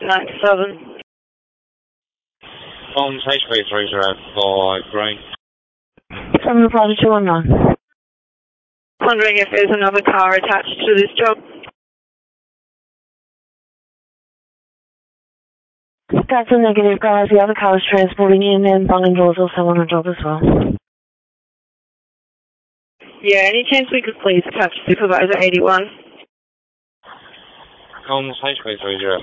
97. Comms HP305 Green. From the Private 219. Wondering if there's another car attached to this job. That's a negative, guys. The other car is transporting in, and Bungendor's also on a job as well. Yeah, any chance we could please catch Supervisor 81? Comms HP305.